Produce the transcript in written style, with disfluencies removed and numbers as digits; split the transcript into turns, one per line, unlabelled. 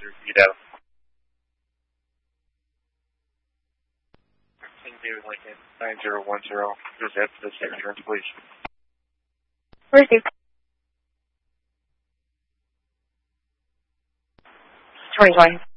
you data. King David Lincoln, 9010. Just add to this insurance, please.
Received. 2020.